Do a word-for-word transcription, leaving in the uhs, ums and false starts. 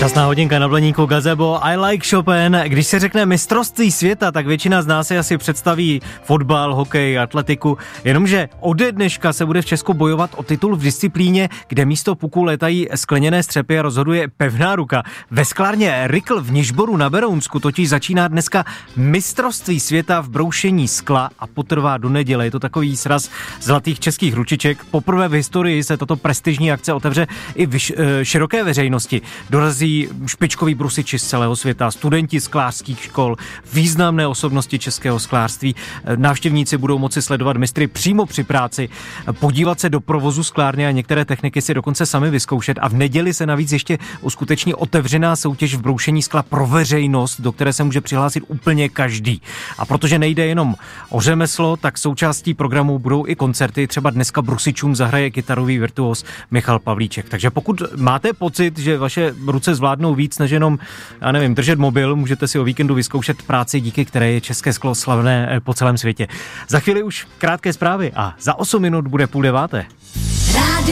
Časná hodinka na Blaníku Gazebo, I like Chopin. Když se řekne mistrovství světa, tak většina z nás si asi představí fotbal, hokej, atletiku. Jenomže ode dneška se bude v Česku bojovat o titul v disciplíně, kde místo puku letají skleněné střepy a rozhoduje pevná ruka. Ve sklárně Rikl v Nižboru na Berounsku totiž začíná dneska mistrovství světa v broušení skla a potrvá do neděle. Je to takový sraz zlatých českých ručiček. Poprvé v historii se tato prestižní akce otevře i v široké veřejnosti. Dorazí špičkoví brusiči z celého světa, studenti sklářských škol, významné osobnosti českého sklářství. Návštěvníci budou moci sledovat mistry přímo při práci, podívat se do provozu sklárny a některé techniky si dokonce sami vyzkoušet. A v neděli se navíc ještě uskuteční otevřená soutěž v broušení skla pro veřejnost, do které se může přihlásit úplně každý. A protože nejde jenom o řemeslo, tak součástí programu budou i koncerty. Třeba dneska brusičům zahraje kytarový virtuos Michal Pavlíček. Takže pokud máte pocit, že vaše ruce zvládnou víc než jenom, já nevím, držet mobil, můžete si o víkendu vyzkoušet práci, díky které je české sklo slavné po celém světě. Za chvíli už krátké zprávy a za osm minut bude půl deváté.